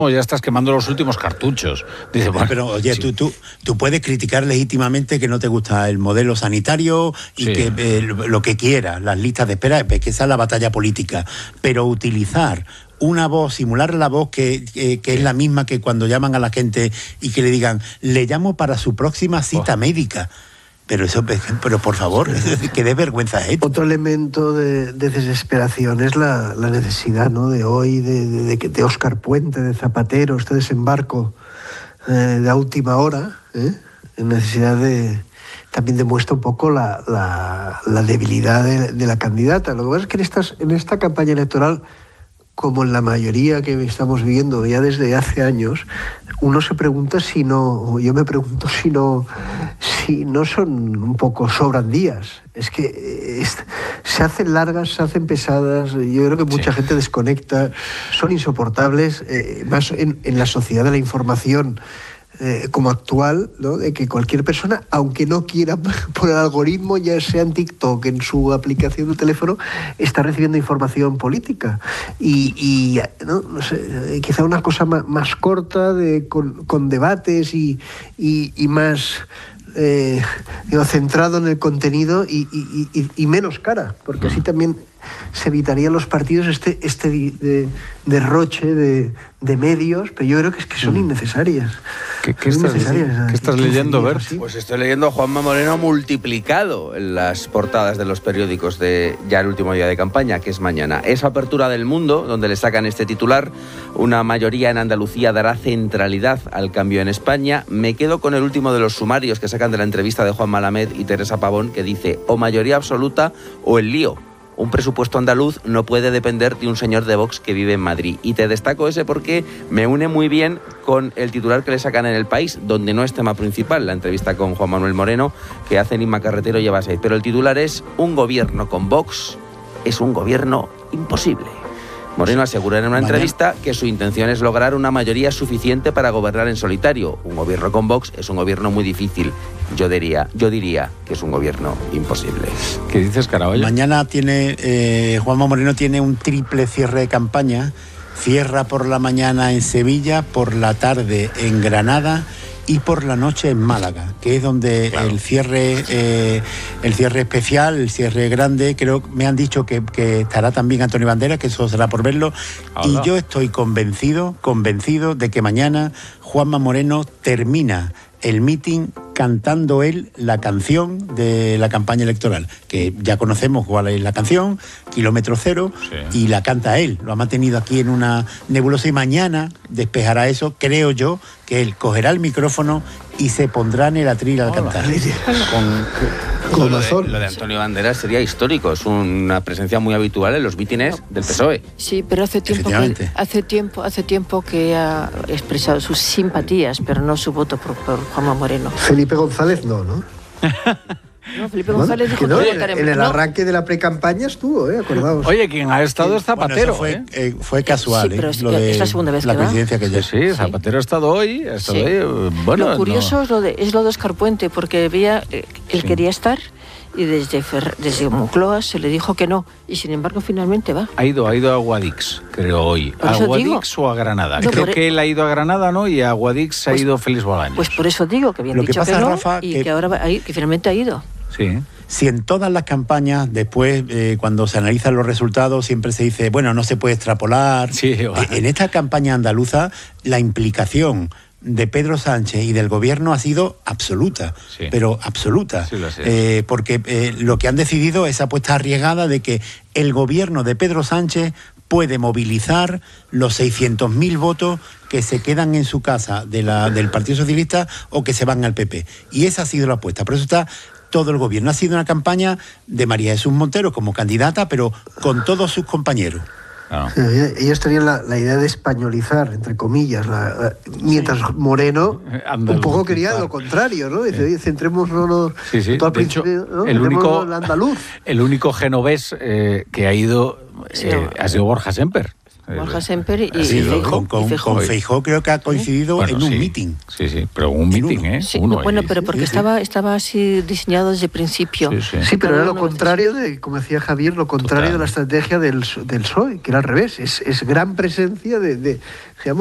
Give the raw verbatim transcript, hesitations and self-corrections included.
ya estás quemando los últimos cartuchos. Dice, bueno, pero oye, sí. tú, tú, tú puedes criticar legítimamente que no te gusta el modelo sanitario y Sí. que eh, lo que quieras, las listas de espera, que esa es la batalla política, pero utilizar una voz, simular la voz que, que, que es la misma que cuando llaman a la gente y que le digan, le llamo para su próxima cita oh. médica. Pero eso, pero por favor, que dé vergüenza es esto. Otro elemento de, de desesperación es la, la necesidad, ¿no?, de hoy, de, de, de, de Óscar Puente, de Zapatero, este desembarco eh, de última hora, ¿eh? necesidad de... También demuestra un poco la, la, la debilidad de, de la candidata. Lo que pasa es que en, estas, en esta campaña electoral, como en la mayoría que estamos viviendo ya desde hace años, uno se pregunta si no, yo me pregunto si no, si no son un poco sobran días. Es que es, se hacen largas, se hacen pesadas, yo creo que mucha sí. gente desconecta, son insoportables, eh, más en, en la sociedad de la información eh, como actual, ¿no?, de que cualquier persona, aunque no quiera por el algoritmo, ya sea en TikTok, en su aplicación de teléfono, está recibiendo información política. Y, y no, no sé, quizá una cosa más, más corta, de, con, con debates y, y, y más eh, digo, centrado en el contenido y, y, y, y menos cara, porque así también se evitarían los partidos este, este de, derroche de, de medios, pero yo creo que es que son innecesarias. ¿Qué, qué, estás, innecesarias, ¿qué estás leyendo, Bert? Pues estoy leyendo a Juanma Moreno multiplicado en las portadas de los periódicos de ya el último día de campaña, que es mañana. Es Apertura del Mundo, donde le sacan este titular. Una mayoría en Andalucía dará centralidad al cambio en España. Me quedo con el último de los sumarios que sacan de la entrevista de Juan Malamed y Teresa Pavón, que dice, o mayoría absoluta o el lío. Un presupuesto andaluz no puede depender de un señor de Vox que vive en Madrid. Y te destaco ese porque me une muy bien con el titular que le sacan en El País, donde no es tema principal, la entrevista con Juan Manuel Moreno, que hace Inma Carretero y Eva Seid. Pero el titular es, un gobierno con Vox es un gobierno imposible. Moreno asegura en una entrevista que su intención es lograr una mayoría suficiente para gobernar en solitario. Un gobierno con Vox es un gobierno muy difícil. Yo diría, yo diría que es un gobierno imposible. ¿Qué dices, Caraballo? Mañana tiene eh, Juanma Moreno tiene un triple cierre de campaña. Cierra por la mañana en Sevilla, por la tarde en Granada y por la noche en Málaga, que es donde claro. el cierre eh, el cierre especial, el cierre grande, creo me han dicho que, que estará también Antonio Banderas, que eso será por verlo. Hola. Y yo estoy convencido, convencido de que mañana Juanma Moreno termina el mitin cantando él la canción de la campaña electoral, que ya conocemos cuál es la canción, Kilómetro Cero, sí. y la canta él. Lo ha mantenido aquí en una nebulosa y mañana despejará eso, creo yo, que él cogerá el micrófono y se pondrá en el atril a cantar. Con, con lo, de, lo de Antonio Banderas sería histórico, es una presencia muy habitual en los mítines del P S O E. Sí, pero hace tiempo que, hace tiempo, hace tiempo que ha expresado sus simpatías, pero no su voto por, por Juanma Moreno. Felipe González no, ¿no? No, Felipe González dijo no, que no, en el arranque de la precampaña estuvo, ¿eh? Acordaos. Oye, quien ha estado es Zapatero. Bueno, fue, ¿eh? eh, fue casual, sí, pero ¿eh? es, Lo de es la segunda vez la que coincidencia que ya. Sí, sí, Zapatero ha estado hoy. Ha estado sí. hoy bueno, lo curioso no. es, lo de, es lo de Óscar Puente, porque veía, eh, él sí. quería estar y desde, Fer, desde Moncloa se le dijo que no, y sin embargo finalmente va. Ha ido, ha ido a Guadix, creo hoy. ¿A Guadix o a Granada? No, creo que él ha ido a Granada, ¿no? Y a Guadix pues, ha ido Félix Bolaños. Pues por eso digo que habían lo dicho que, pasa, que no Rafa, y que, que ahora va, que finalmente ha ido. Sí. Si en todas las campañas, después, eh, cuando se analizan los resultados, siempre se dice, bueno, no se puede extrapolar. Sí, bueno. En esta campaña andaluza, la implicación de Pedro Sánchez y del gobierno ha sido absoluta, sí. pero absoluta, sí, lo sé. eh, porque eh, lo que han decidido es apuesta arriesgada de que el gobierno de Pedro Sánchez puede movilizar los seiscientos mil votos que se quedan en su casa de la, del Partido Socialista o que se van al P P. Y esa ha sido la apuesta. Por eso está todo el gobierno. Ha sido una campaña de María Jesús Montero como candidata, pero con todos sus compañeros. Claro. Sí, ellos tenían la, la idea de españolizar, entre comillas, la, la, mientras sí. Moreno Andaluz, un poco quería lo contrario, ¿no? Dice, oye, centrémonos sí, sí. todo al de hecho, ¿no? el único el andaluz. El único genovés eh, que ha ido eh, sí, no. ha sido Borja Semper. Borja Semper y, sí, y Feijóo. Con, con, con Feijóo creo que ha coincidido bueno, en un sí, meeting. Sí, sí, pero un meeting, ¿eh? Sí, uno bueno, ahí. pero porque sí, estaba, sí. estaba así diseñado desde el principio. Sí, sí. sí pero era lo contrario, de, como decía Javier, lo contrario Total. de la estrategia del, del P S O E, que era al revés. Es, es gran presencia de, de digamos,